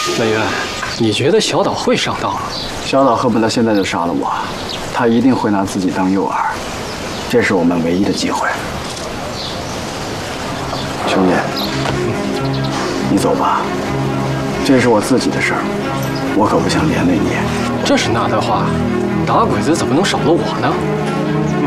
文渊，你觉得小岛会上当吗？ 小岛恨不得现在就杀了我，他一定会拿自己当诱饵，这是我们唯一的机会。兄弟，你走吧，这是我自己的事儿，我可不想连累你。 这是哪的话？打鬼子怎么能少了我呢？